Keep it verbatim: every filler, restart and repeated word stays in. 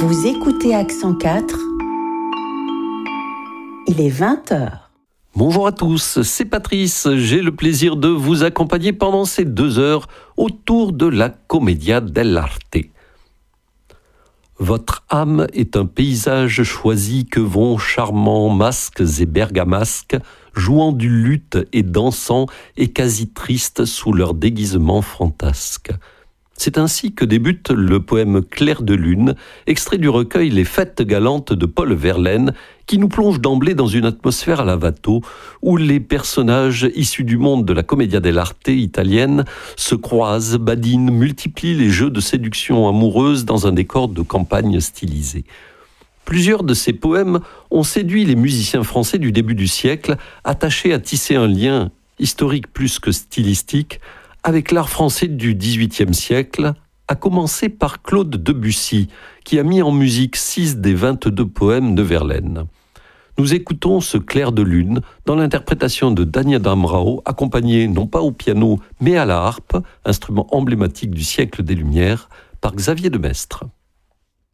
Vous écoutez Accent quatre, il est vingt heures. Bonjour à tous, c'est Patrice. J'ai le plaisir de vous accompagner pendant ces deux heures autour de la Commedia dell'arte. Votre âme est un paysage choisi que vont charmants masques et bergamasques, jouant du luth et dansant et quasi tristes sous leur déguisement fantasque. C'est ainsi que débute le poème Clair de lune, extrait du recueil Les Fêtes galantes de Paul Verlaine, qui nous plonge d'emblée dans une atmosphère à la Watteau, où les personnages issus du monde de la Commedia dell'arte italienne se croisent, badinent, multiplient les jeux de séduction amoureuse dans un décor de campagne stylisé. Plusieurs de ces poèmes ont séduit les musiciens français du début du siècle, attachés à tisser un lien historique plus que stylistique avec l'art français du dix-huitième siècle, à commencer par Claude Debussy, qui a mis en musique six des vingt-deux poèmes de Verlaine. Nous écoutons ce Clair de lune dans l'interprétation de Dania Damrau, accompagné non pas au piano, mais à la harpe, instrument emblématique du siècle des Lumières, par Xavier de Maistre.